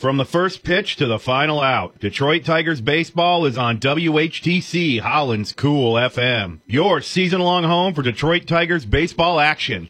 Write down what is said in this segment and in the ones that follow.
From the first pitch to the final out, Detroit Tigers baseball is on WHTC Holland's Cool FM, your season-long home for Detroit Tigers baseball action.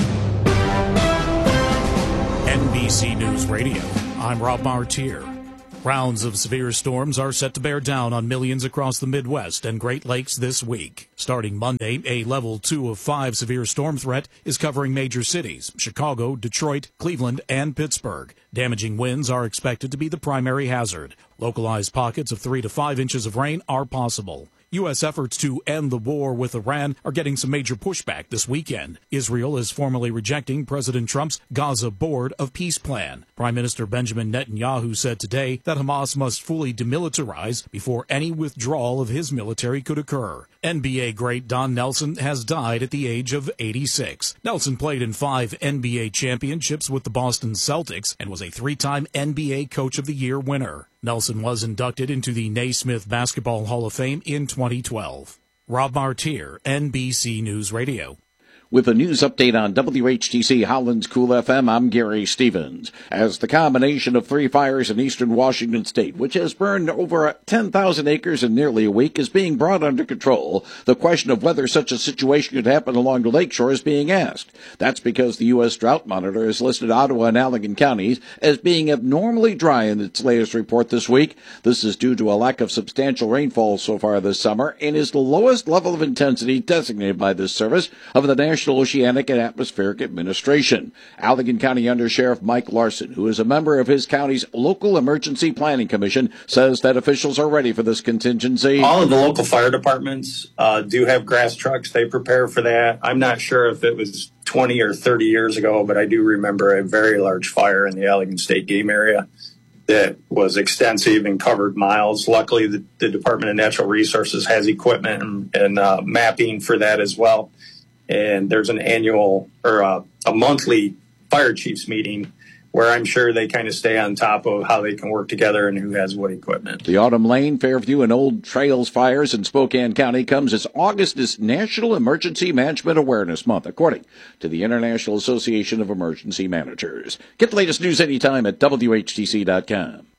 NBC News Radio, I'm Rob Martier. Rounds of severe storms are set to bear down on millions across the Midwest and Great Lakes this week. Starting Monday, a level 2 of 5 severe storm threat is covering major cities, Chicago, Detroit, Cleveland, and Pittsburgh. Damaging winds are expected to be the primary hazard. Localized pockets of 3 to 5 inches of rain are possible. U.S. efforts to end the war with Iran are getting some major pushback this weekend. Israel is formally rejecting President Trump's Gaza Board of Peace plan. Prime Minister Benjamin Netanyahu said today that Hamas must fully demilitarize before any withdrawal of his military could occur. NBA great Don Nelson has died at the age of 86. Nelson played in 5 NBA championships with the Boston Celtics and was a 3-time NBA Coach of the Year winner. Nelson was inducted into the Naismith Basketball Hall of Fame in 2012. Rob Martier, NBC News Radio. With a news update on WHTC Holland's Cool FM, I'm Gary Stevens. As the combination of 3 fires in eastern Washington state, which has burned over 10,000 acres in nearly a week, is being brought under control, the question of whether such a situation could happen along the lakeshore is being asked. That's because the U.S. Drought Monitor has listed Ottawa and Allegan counties as being abnormally dry in its latest report this week. This is due to a lack of substantial rainfall so far this summer and is the lowest level of intensity designated by this service of the National Oceanic and Atmospheric Administration. Allegan County Undersheriff Mike Larson, who is a member of his county's local emergency planning commission, says that officials are ready for this contingency. All of the local fire departments do have grass trucks. They prepare for that. I'm not sure if it was 20 or 30 years ago, but I do remember a very large fire in the Allegan State Game area that was extensive and covered miles. Luckily, the Department of Natural Resources has equipment and mapping for that as well. And there's an annual or a monthly fire chiefs meeting where I'm sure they kind of stay on top of how they can work together and who has what equipment. The Autumn Lane, Fairview, and Old Trails fires in Spokane County comes as August is National Emergency Management Awareness Month, according to the International Association of Emergency Managers. Get the latest news anytime at WHTC.com.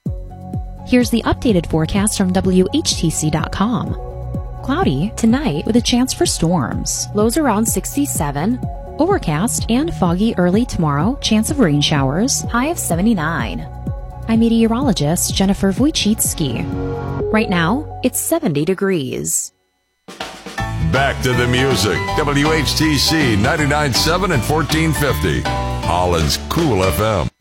Here's the updated forecast from WHTC.com. Cloudy tonight with a chance for storms. Lows around 67. Overcast and foggy early tomorrow. Chance of rain showers. High of 79. I'm meteorologist Jennifer Wojcicki. Right now, it's 70 degrees. Back to the music. WHTC 99.7 and 1450. Holland's Cool FM.